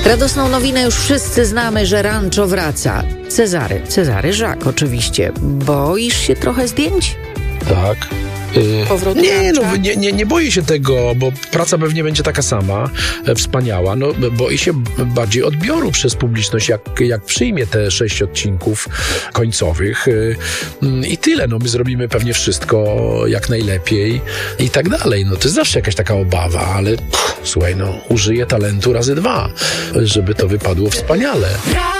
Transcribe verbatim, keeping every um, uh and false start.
Radosną nowinę już wszyscy znamy, że Rancho wraca. Cezary, Cezary Żak oczywiście. Boisz się trochę zdjęć? Tak. Powrót Nie, no, Rancha? nie, nie, nie boję się tego, bo praca pewnie będzie taka sama, e, wspaniała. No, boję się bardziej odbioru przez publiczność, jak, jak przyjmie te sześć odcinków końcowych. E, I tyle. No, my zrobimy pewnie wszystko jak najlepiej i tak dalej. No, to jest zawsze jakaś taka obawa, ale pff, słuchaj, no, użyję talentu razy dwa, żeby to wypadło wspaniale.